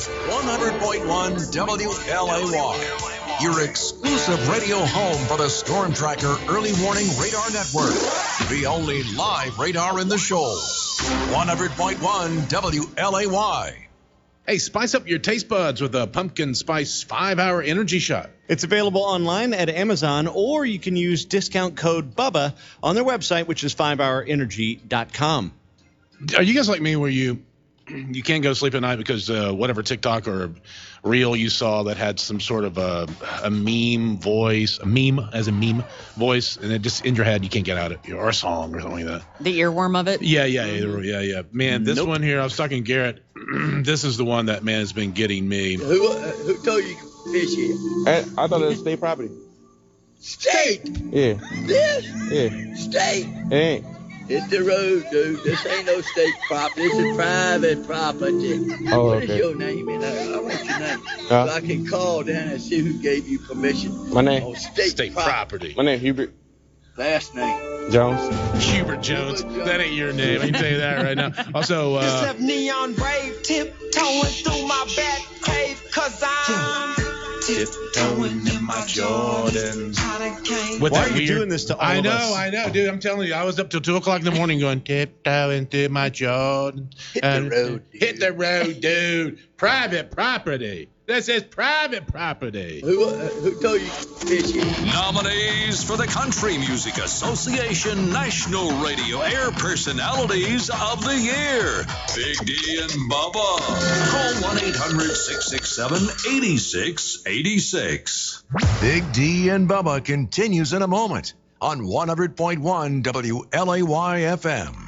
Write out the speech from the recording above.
is 100.1 WLAY, your exclusive radio home for the Storm Tracker Early Warning Radar Network, the only live radar in the shoals. 100.1 WLAY. Hey, spice up your taste buds with a pumpkin spice 5-hour energy shot. It's available online at Amazon, or you can use discount code BUBBA on their website, which is 5hourenergy.com. Are you guys like me where you can't go to sleep at night because whatever TikTok or reel you saw that had some sort of a meme voice, a meme as a meme voice, and it just in your head you can't get out of it, or a song or something like that? The earworm of it? Yeah. Man, this one here, I was talking to Garrett. This is the one that, man, has been getting me. Who told you to fish here? I thought it was state property. State? Yeah. This? Yeah. State? It ain't. It's the road, dude. This ain't no state property. This is private property. Oh, What okay. is your name? And I want your name. Huh? So I can call down and see who gave you permission. My name? On state property. My name Hubert Last name. Jones. Hubert Jones. That ain't your name. I can tell you that right now. Also, Just left neon brave tiptoeing through my back cave, cause I'm tiptoeing in my Jordans. with Why that are you weird, doing this to all of us? I know, dude. I'm telling you, I was up till 2 o'clock in the morning going tiptoeing through my Jordan. Hit the road, dude. Hit the road, dude. Private property. This is private property. Who told you to fish here? Nominees for the Country Music Association National Radio Air Personalities of the Year. Big D and Bubba. Call 1-800-667-8686. Big D and Bubba continues in a moment on 100.1 WLAY FM.